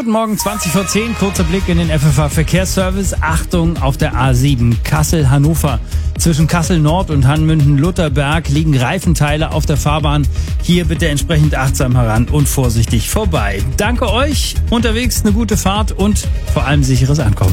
Guten Morgen, 20 vor 10, kurzer Blick in den FFH Verkehrsservice. Achtung, auf der A7 Kassel-Hannover. Zwischen Kassel Nord und Hanmünden-Lutherberg liegen Reifenteile auf der Fahrbahn. Hier bitte entsprechend achtsam heran und vorsichtig vorbei. Danke euch, unterwegs eine gute Fahrt und vor allem sicheres Ankommen.